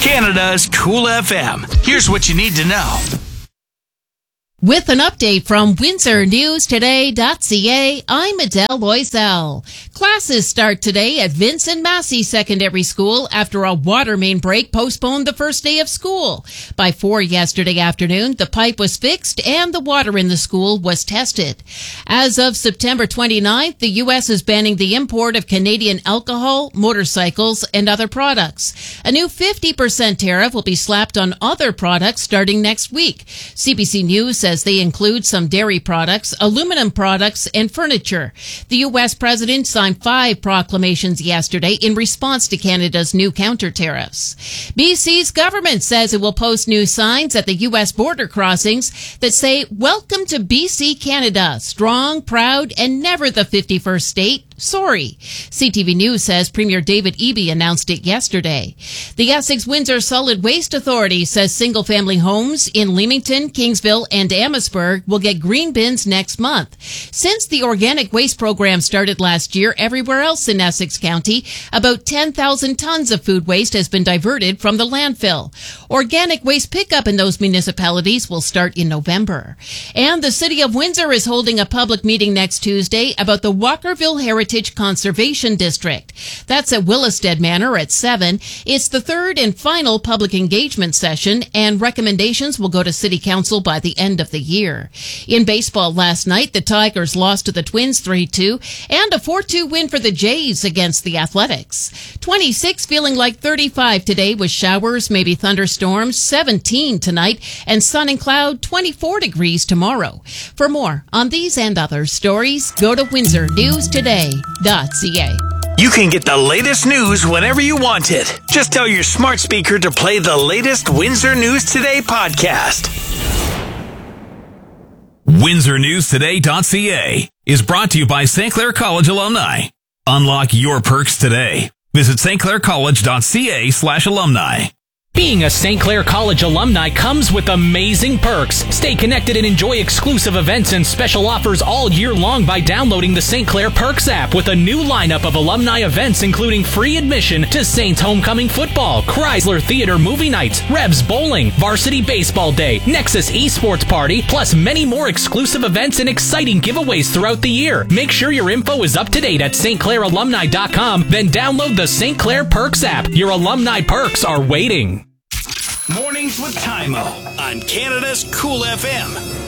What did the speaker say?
Canada's Cool FM. Here's what you need to know. With an update from WindsorNewsToday.ca, I'm Adele Loisel. Classes start today at Vincent Massey Secondary School after a water main break postponed the first day of school. By 4 yesterday afternoon, the pipe was fixed and the water in the school was tested. As of September 29th, the U.S. is banning the import of Canadian alcohol, motorcycles, and other products. A new 50% tariff will be slapped on other products starting next week. CBC News says they include some dairy products, aluminum products, and furniture. The U.S. president signed 5 proclamations yesterday in response to Canada's new counter tariffs. BC's government says it will post new signs at the U.S. border crossings that say, "Welcome to BC, Canada. Strong, proud, and never the 51st state. Sorry." CTV News says Premier David Eby announced it yesterday. The Essex-Windsor Solid Waste Authority says single-family homes in Leamington, Kingsville, and Amherstburg will get green bins next month. Since the organic waste program started last year, everywhere else in Essex County, about 10,000 tons of food waste has been diverted from the landfill. Organic waste pickup in those municipalities will start in November. And the City of Windsor is holding a public meeting next Tuesday about the Walkerville Heritage Conservation District. That's at Willisted Manor at 7. It's the third and final public engagement session, and recommendations will go to City Council by the end of the year. In baseball last night, the Tigers lost to the Twins 3-2, and a 4-2 win for the Jays against the Athletics. 26 feeling like 35 today with showers, maybe thunderstorms, 17 tonight, and sun and cloud, 24 degrees tomorrow. For more on these and other stories, go to WindsorNewsToday.ca. You can get the latest news whenever you want it. Just tell your smart speaker to play the latest Windsor News Today podcast. WindsorNewsToday.ca is brought to you by St. Clair College alumni. Unlock your perks today. Visit stclaircollege.ca/alumni. Being a St. Clair College alumni comes with amazing perks. Stay connected and enjoy exclusive events and special offers all year long by downloading the St. Clair Perks app with a new lineup of alumni events including free admission to Saints Homecoming Football, Chrysler Theater Movie Nights, Rebs Bowling, Varsity Baseball Day, Nexus Esports Party, plus many more exclusive events and exciting giveaways throughout the year. Make sure your info is up to date at stclairalumni.com, then download the St. Clair Perks app. Your alumni perks are waiting. Mornings with Tymo on Canada's Cool FM.